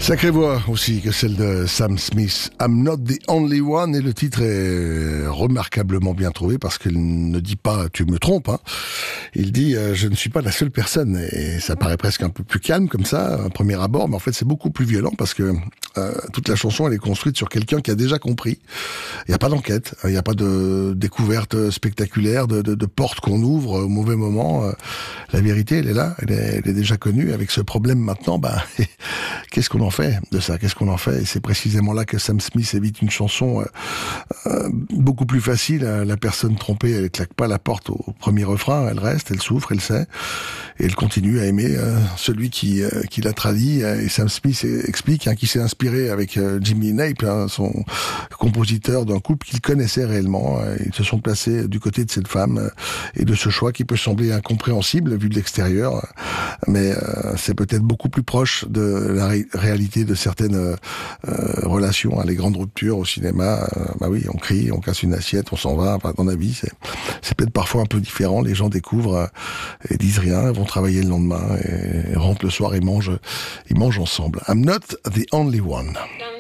Sacrée voix aussi que celle de Sam Smith. I'm not the only one, et le titre est remarquablement bien trouvé parce qu'il ne dit pas tu me trompes, hein. Il dit je ne suis pas la seule personne, et ça paraît presque un peu plus calme comme ça, un premier abord, mais en fait c'est beaucoup plus violent parce que toute la chanson elle est construite sur quelqu'un qui a déjà compris. Il n'y a pas d'enquête, il n'y a pas de découverte spectaculaire, de porte qu'on ouvre au mauvais moment. La vérité elle est là, elle est déjà connue. Avec ce problème maintenant, qu'est-ce qu'on en fait de ça? Qu'est-ce qu'on en fait? Et c'est précisément là que Sam Smith évite une chanson beaucoup plus facile. La personne trompée, elle claque pas la porte au premier refrain, elle reste, elle souffre, elle sait, et elle continue à aimer celui qui l'a trahi. Et Sam Smith explique qu'il s'est inspiré avec Jimmy Nape, son compositeur, d'un couple qu'il connaissait réellement. Ils se sont placés du côté de cette femme et de ce choix qui peut sembler incompréhensible vu de l'extérieur, mais c'est peut-être beaucoup plus proche de la réalité de certaines relations, les grandes ruptures au cinéma. Oui, on crie, on casse une assiette, on s'en va. Dans la vie, c'est peut-être parfois un peu différent. Les gens découvrent et disent rien, vont travailler le lendemain et rentrent le soir et mangent ensemble. I'm not the only one.